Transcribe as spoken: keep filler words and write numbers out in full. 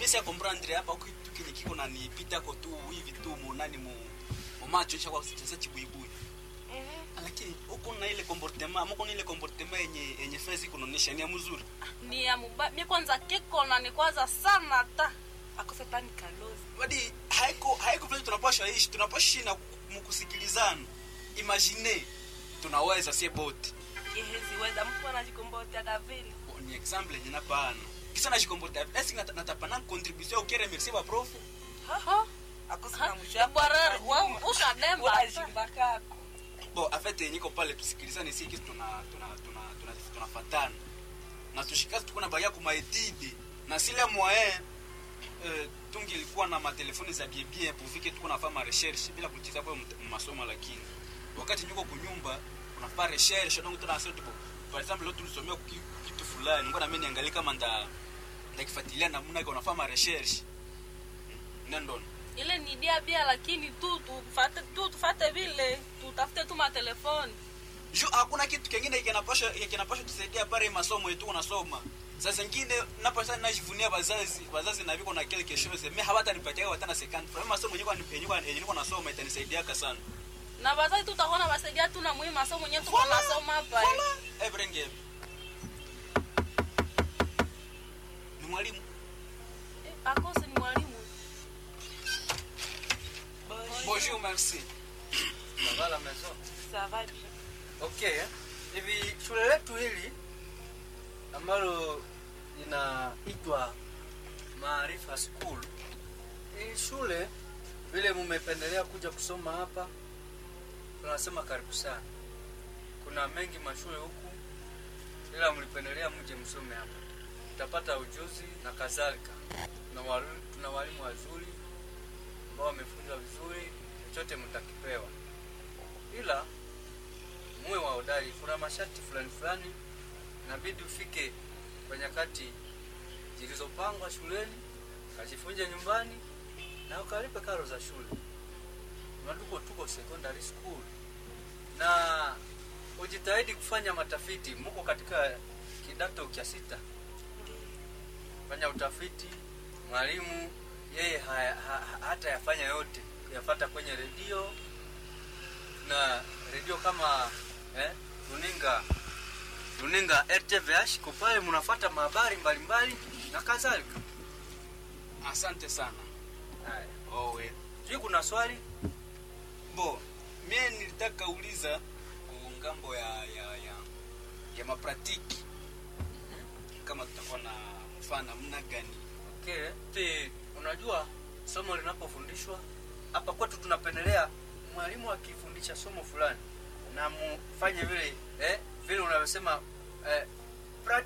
mimi comprendre hapa kitu kile kiko na nipita kwa tu hivi tu monani mu macho cha kwa sasa chibuibui. Eh. Lakini uko na ile comportement, uko na ile comportement yenye yenye face kunonesha ni mzuri. Ni ya mubaya. Mimi kwanza kiko na ni kwanza sana ta. Akosetani kalozi. Wadi haiko haiko vile tunapaswa ishi, tunapaswa na mkusikilizana. Imagine tunaweza sie bote. Yehezi weza mtu anajikombotea Davili. Ni example yenye napana. Kisa najikombotea, esi natapana contribution ukere merci ba prof. Ha ha. Akosana mshamba. Bora wao ushademba ajimbaka. Bo afete niko pale tusikilizane sisi tuna tuna tuna tuna tunafatana. Na tushikaze tuko na baya kuma etide. Na sile moyen euh tungi ilikuwa na matelefoni za bien bien pour vike tuko nafanya recherche bila kutiza kwa masomo, lakini wakati niko kunyumba unafanya recherche donc tunasema tipo par exemple leo tulisomea kitu fulani niko na mimi niangalie kama nda ndakifuatilia namna gani unafanya recherche nendo ile ni dia bia, lakini tu tufuate tu tufuate vile tutafute tu ma telefoni jo hakuna kitu kingine kinapasha kinapasha tusaidia pale masomo yetu unasoma. Sasa nyingine napasa najivunia bazazi bazazi na biko na kile kesho mimi hawatanipatia hata na second from masomo yenyewe yenyewe yenyewe nasoma itanisaidia sana. Na bazazi tutaona basaidia tu na muhimu masomo yenyewe tuko nasoma hapa. Eh brenge. Ni mwalimu. Eh akose ni mwalimu. Bonjour, merci. Ça va la maison? Ça va bien. Okay. Hivi shule letu hili ambalo inaitwa Maarifa School. Hii shule vile mmependelea kuja kusoma hapa, tunasema karibu sana. Kuna mengi mashule huku, ila mlipendelea mje msome hapa. Mtapata ujuzi na kadhalika. Tuna walimu tuna walimu wazuri ambao wamefunzwa vizuri, chochote mtakipewa. Ila muwe wa hodari, kuna masharti fulani fulani inabidi ufike kwa nyakati zilizopangwa shuleni, kajifunze nyumbani na ukalipe karo za shule. Tunatuko tuko secondary school. Na ujitahidi kufanya matafiti, mko katika kidato cha sita. Fanya utafiti, mwalimu yeye ha, ha, hata yafanya yote, yafuata kwenye redio na redio kama eh runinga runinga R T V H kwa pale mnafuata habari mbalimbali na kadhalika. Asante sana. Haya. Oh we. Je, kuna swali? Bo, mimi nilitaka uliza kwa ngambo ya ya ya ya mapratiki. Kama tutakuwa na mfano mna gani? Okay. Ti unajua somo linapofundishwa hapa kwetu tunapendelea mwalimu akifundisha somo fulani na mfanye vile eh vile unavyosema eh